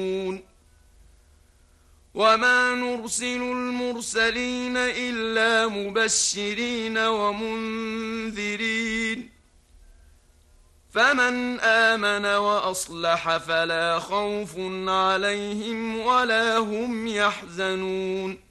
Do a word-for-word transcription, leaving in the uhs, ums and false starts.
وما نرسل المرسلين إلا مبشرين ومنذرين فمن آمن وأصلح فلا خوف عليهم ولا هم يحزنون